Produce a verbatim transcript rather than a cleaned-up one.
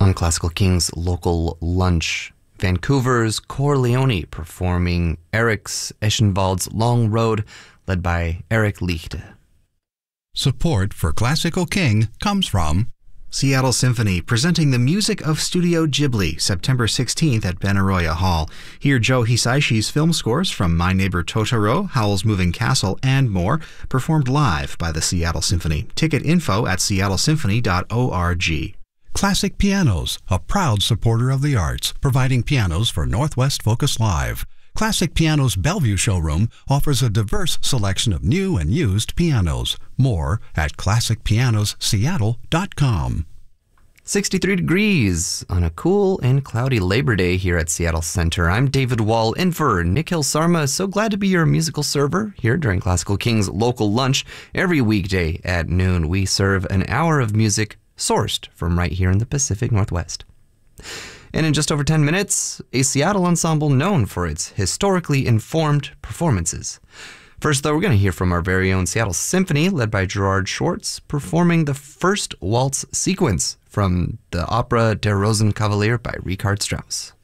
On Classical King's local lunch, Vancouver's Corleone performing Eric's Eschenwald's Long Road, led by Eric Lichte. Support for Classical King comes from Seattle Symphony, presenting the music of Studio Ghibli, September sixteenth at Benaroya Hall. Hear Joe Hisaishi's film scores from My Neighbor Totoro, Howl's Moving Castle, and more, performed live by the Seattle Symphony. Ticket info at seattle symphony dot org. Classic Pianos, a proud supporter of the arts, providing pianos for Northwest Focus Live. Classic Pianos Bellevue Showroom offers a diverse selection of new and used pianos. More at classic pianos seattle dot com. sixty-three degrees on a cool and cloudy Labor Day here at Seattle Center. I'm David Wall, in for Nikhil Sarma. So glad to be your musical server here during Classical King's local lunch. Every weekday at noon, we serve an hour of music sourced from right here in the Pacific Northwest. And in just over ten minutes, a Seattle ensemble known for its historically informed performances. First, though, we're going to hear from our very own Seattle Symphony, led by Gerard Schwartz, performing the first waltz sequence from the opera Der Rosenkavalier by Richard Strauss.